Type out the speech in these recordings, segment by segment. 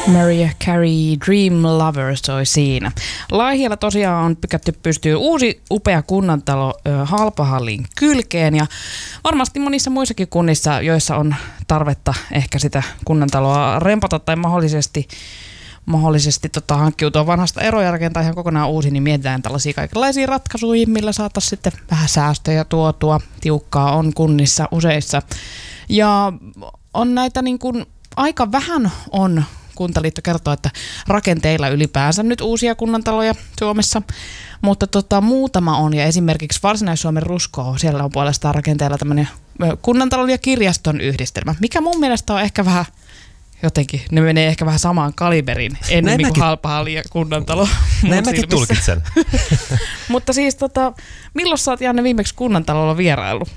Mariah Carey, Dream Lover soi siinä. Laihialla tosiaan on pykätty pystyyn uusi upea kunnantalo Halpahallin kylkeen ja varmasti monissa muissakin kunnissa, joissa on tarvetta ehkä sitä kunnantaloa rempata tai mahdollisesti hankkiutua vanhasta eroa ja rakentaa ihan kokonaan uusi, niin mietitään tällaisia kaikenlaisia ratkaisuja, millä saataisiin sitten vähän säästöjä tuotua. Tiukkaa on kunnissa useissa. Ja on näitä niin kuin, aika vähän on, Kuntaliitto kertoo, että rakenteilla ylipäänsä nyt uusia kunnantaloja Suomessa, mutta muutama on, ja esimerkiksi Varsinais-Suomen Rusko, siellä on puolestaan rakenteilla tämmöinen kunnantalon ja kirjaston yhdistelmä, mikä mun mielestä on ehkä vähän jotenkin, ne menee ehkä vähän samaan kaliberiin ennen kuin Halpahalli ja kunnantalo. Näin mäkin tulkitsen. Mutta siis milloin sä oot, Janne, viimeksi kunnantalolla vieraillut?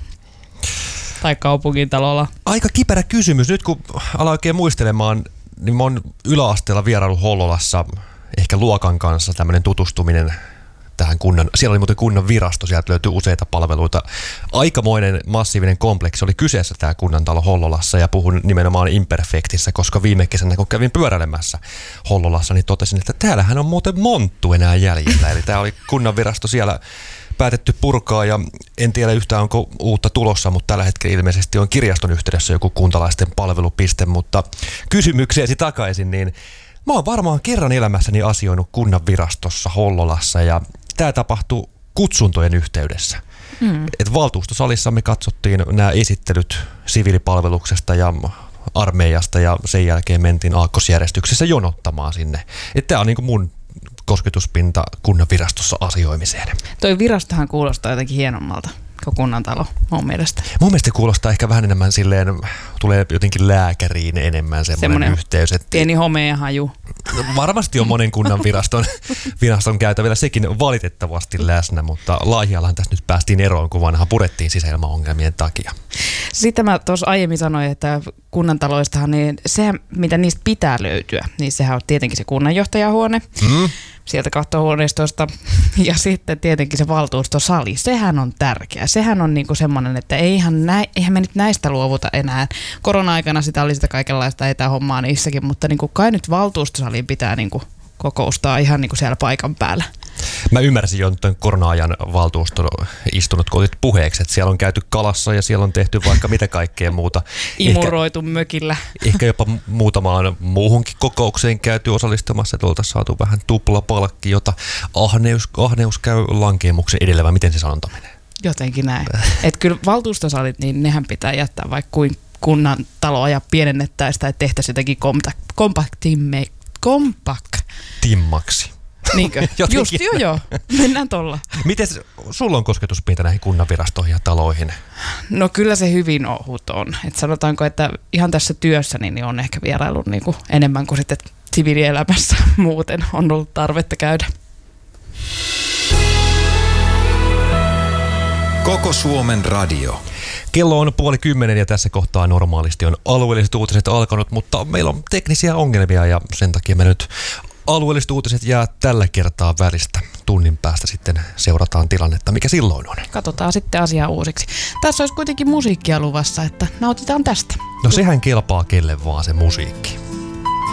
Tai kaupungintalolla? Aika kiperä kysymys. Nyt kun aloin oikein muistelemaan, niin mä oon yläasteella vierailu Hollolassa ehkä luokan kanssa tämmöinen tutustuminen tähän kunnan. Siellä oli muuten kunnan virasto, sieltä löytyi useita palveluita. Aikamoinen massiivinen kompleksi oli kyseessä tämä kunnantalo Hollolassa ja puhun nimenomaan imperfektissä, koska viime kesänä kun kävin pyöräilemässä Hollolassa, niin totesin, että täällähän on muuten monttu enää jäljellä. Eli tämä oli kunnan virasto siellä päätetty purkaa ja en tiedä yhtään onko uutta tulossa, mutta tällä hetkellä ilmeisesti on kirjaston yhteydessä joku kuntalaisten palvelupiste, mutta kysymykseesi takaisin, niin mä oon varmaan kerran elämässäni asioinut kunnan virastossa Hollolassa ja tämä tapahtui kutsuntojen yhteydessä. Et valtuustosalissa me katsottiin nämä esittelyt siviilipalveluksesta ja armeijasta ja sen jälkeen mentiin aakkosjärjestyksessä jonottamaan sinne. Tämä on niin kuin mun kosketuspinta kunnan virastossa asioimiseen. Toi virastohan kuulostaa jotenkin hienommalta kuin kunnantalo, mun mielestä. Mun mielestä kuulostaa ehkä vähän enemmän silleen, tulee jotenkin lääkäriin enemmän semmoinen yhteys. Että pieni homea haju. Varmasti on monen kunnan viraston käytävillä sekin valitettavasti läsnä, mutta Laihiallahan tässä nyt päästiin eroon, kun vanha purettiin sisäilmaongelmien takia. Sitten mä tuossa aiemmin sanoin, että kunnantaloistahan, niin se, mitä niistä pitää löytyä, niin sehän on tietenkin se kunnanjohtajahuone. Sieltä kattohuoneistosta ja sitten tietenkin se valtuustosali. Sehän on tärkeä. Sehän on niinku semmoinen, että eihän me nyt näistä luovuta enää. Korona-aikana sitä oli sitä kaikenlaista etähommaa niissäkin, mutta niinku kai nyt valtuustosaliin pitää niinku kokoustaa ihan niinku siellä paikan päällä. Mä ymmärsin jo tämän korona-ajan valtuuston istunut, kun otit puheeksi, että siellä on käyty kalassa ja siellä on tehty vaikka mitä kaikkea muuta. Imuroitu mökillä. Ehkä jopa muutamaan muuhunkin kokoukseen käyty osallistumassa, että oltaisiin saatu vähän tuplapalkki, jota ahneus käy lankeemuksen edellä, vai miten se sanonta menee? Jotenkin näin. Että kyllä valtuustosalit, niin nehän pitää jättää vaikka kuin kunnan taloa ja pienennettäisiin tai tehtäisiin jotenkin kompaktimmaksi. Niinkö? Just joo. Mennään tolla. Miten sulla on kosketuspinta näihin kunnanvirastoihin ja taloihin? No kyllä se hyvin ohut on. Et sanotaanko, että ihan tässä työssäni niin on ehkä vieraillut niinku enemmän kuin sitten siviilielämässä muuten on ollut tarvetta käydä. Koko Suomen radio. Kello on 9:30 ja tässä kohtaa normaalisti on alueelliset uutiset alkanut, mutta meillä on teknisiä ongelmia ja sen takia me nyt alueelliset uutiset jää tällä kertaa välistä. Tunnin päästä sitten seurataan tilannetta, mikä silloin on. Katsotaan sitten asiaa uusiksi. Tässä olisi kuitenkin musiikkia luvassa, että nautitaan tästä. No sehän kelpaa kelle vaan se musiikki.